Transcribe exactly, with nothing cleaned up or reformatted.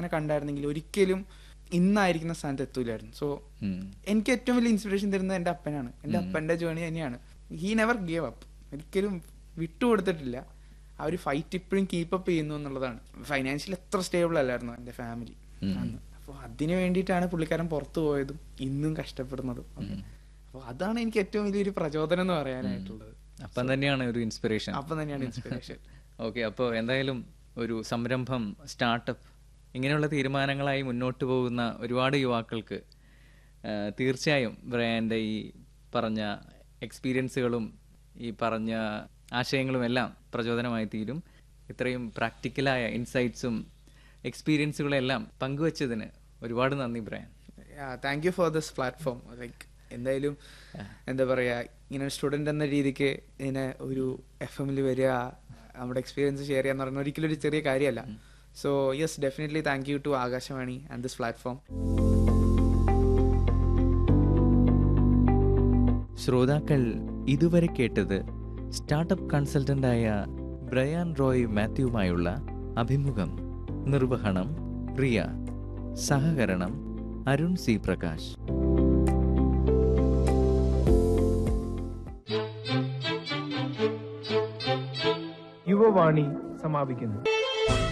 അങ്ങനെ കണ്ടായിരുന്നെങ്കിൽ ഒരിക്കലും ഇന്നായിരിക്കുന്ന സ്ഥാനത്ത് എത്തൂലായിരുന്നു. സോ എനിക്ക് ഏറ്റവും വലിയ ഇൻസ്പിറേഷൻ തരുന്നത് എൻ്റെ അപ്പനാണ്. എൻ്റെ അപ്പൻ്റെ ജേണി തന്നെയാണ്. ഹീ നെവർ ഗേവ് അപ്പ്, ഒരിക്കലും വിട്ടുകൊടുത്തിട്ടില്ല. ആ ഒരു ഫൈറ്റ് ഇപ്പോഴും കീപ്പപ്പ് ചെയ്യുന്നു എന്നുള്ളതാണ്. ഫൈനാൻഷ്യലി എത്ര സ്റ്റേബിൾ അല്ലായിരുന്നു എൻ്റെ ഫാമിലി അന്ന്. അപ്പോൾ അതിന് വേണ്ടിയിട്ടാണ് പുള്ളിക്കാരൻ പുറത്തു പോയതും ഇന്നും കഷ്ടപ്പെടുന്നതും. അപ്പോൾ അതാണ് എനിക്ക് ഏറ്റവും വലിയൊരു പ്രചോദനം എന്ന് പറയാനായിട്ടുള്ളത്. അപ്പം തന്നെയാണ് ഒരു ഇൻസ്പിറേഷൻ. അപ്പം തന്നെയാണ് ഇൻസ്പിറേഷൻ. ഓക്കെ, അപ്പോൾ എന്തായാലും ഒരു സംരംഭം, സ്റ്റാർട്ടപ്പ്, ഇങ്ങനെയുള്ള തീരുമാനങ്ങളായി മുന്നോട്ട് പോകുന്ന ഒരുപാട് യുവാക്കൾക്ക് തീർച്ചയായും ബ്രയാൻ്റെ ഈ പറഞ്ഞ എക്സ്പീരിയൻസുകളും ഈ പറഞ്ഞ ആശയങ്ങളും എല്ലാം പ്രചോദനമായി തീരും. ഇത്രയും പ്രാക്ടിക്കലായ ഇൻസൈറ്റ്സും എക്സ്പീരിയൻസുകളും എല്ലാം പങ്കുവച്ചതിന് ഒരുപാട് നന്ദി Brian. Thank you for this platform. Like എന്തായാലും എന്താ പറയുക, ഇങ്ങനെ സ്റ്റുഡൻ്റ് എന്ന രീതിക്ക് ഇങ്ങനെ ഒരു എഫ് എമ്മിൽ വരിക, നമ്മുടെ എക്സ്പീരിയൻസ് ഷെയർ ചെയ്യാന്ന് പറയുന്നത് ഒരിക്കലും ഒരു ചെറിയ കാര്യമല്ല. So yes, definitely thank you to Akashvani and this platform. ശ്രോതാക്കൾ ഇതുവരെ കേട്ടത് സ്റ്റാർട്ടപ്പ് കൺസൾട്ടന്റായ ബ്രയാൻ റോയ് മാത്യുവുമായുള്ള അഭിമുഖം. നിർവഹണം റിയ, സഹകരണം അരുൺ സി പ്രകാശ്. യുവവാണി സമാപിക്കുന്നു.